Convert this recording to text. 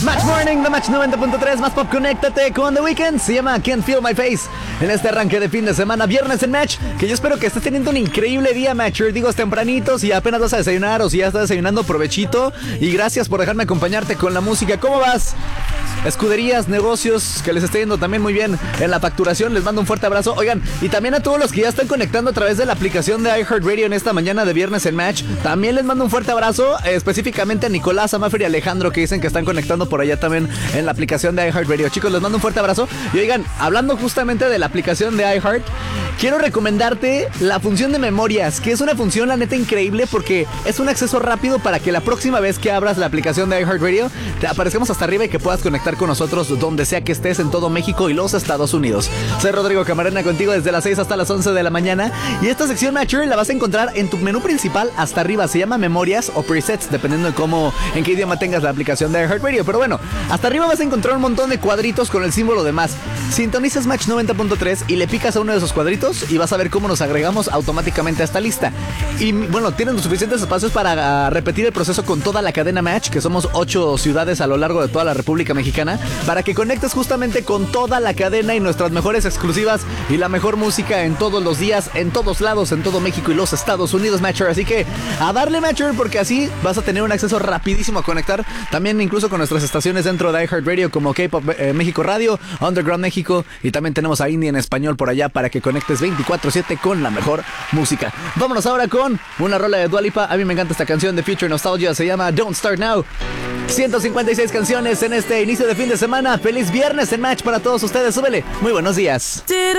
Match Morning, The Match 90.3, más pop, conéctate con The Weeknd. Se llama Can't Feel My Face. En este arranque de fin de semana, viernes en Match, que yo espero que estés teniendo un increíble día, Matcher. Digo, es tempranito, si apenas vas a desayunar o si ya estás desayunando, provechito. Y gracias por dejarme acompañarte con la música. ¿Cómo vas? Escuderías, negocios, que les esté yendo también muy bien en la facturación, les mando un fuerte abrazo. Oigan, y también a todos los que ya están conectando a través de la aplicación de iHeartRadio en esta mañana de viernes en Match, también les mando un fuerte abrazo, específicamente a Nicolás, a Mafer y Alejandro, que dicen que están conectando por allá también en la aplicación de iHeartRadio. Chicos, les mando un fuerte abrazo. Y oigan, hablando justamente de la aplicación de iHeart, quiero recomendarte la función de memorias, que es una función, la neta, increíble, porque es un acceso rápido para que la próxima vez que abras la aplicación de iHeartRadio te aparezcamos hasta arriba y que puedas conectar con nosotros donde sea que estés en todo México y los Estados Unidos. Soy Rodrigo Camarena, contigo desde las 6 hasta las 11 de la mañana, y esta sección Matcher la vas a encontrar en tu menú principal hasta arriba. Se llama Memorias o Presets, dependiendo de en qué idioma tengas la aplicación de iHeartRadio. Pero bueno, hasta arriba vas a encontrar un montón de cuadritos con el símbolo de más. Sintonizas Match 90.3 y le picas a uno de esos cuadritos y vas a ver cómo nos agregamos automáticamente a esta lista. Y bueno, tienen los suficientes espacios para repetir el proceso con toda la cadena Match, que somos 8 ciudades a lo largo de toda la República Mexicana, para que conectes justamente con toda la cadena y nuestras mejores exclusivas y la mejor música en todos los días, en todos lados, en todo México y los Estados Unidos, Matcher. Así que a darle, Matcher, porque así vas a tener un acceso rapidísimo a conectar también incluso con nuestras estaciones dentro de iHeartRadio, como K-Pop México Radio, Underground México, y también tenemos a Indie en español por allá para que conectes 24/7 con la mejor música. Vámonos ahora con una rola de Dua Lipa. A mí me encanta esta canción de Future Nostalgia, se llama Don't Start Now. 156 canciones en este inicio de fin de semana. Feliz viernes en Match para todos ustedes. Súbele. Muy buenos días.